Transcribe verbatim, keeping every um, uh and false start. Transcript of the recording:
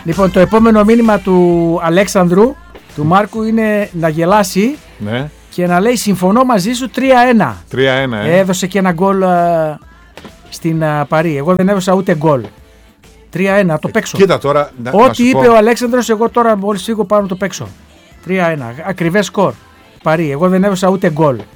Λοιπόν, το επόμενο μήνυμα του Αλέξανδρου, του Μάρκου, είναι να γελάσει ναι. και να λέει συμφωνώ μαζί σου τρία ένα. τρία ένα, ε. Έδωσε και ένα γκολ α, στην α, Παρί. Εγώ δεν έδωσα ούτε γκολ. τρία ένα, το παίξω. Κοίτα τώρα. Να, ό,τι να είπε πω... ο Αλέξανδρος, εγώ τώρα μόλις φύγω πάνω το παίξω. τρία ένα, ακριβές σκορ. Παρί. Εγώ δεν έδωσα ούτε γκολ.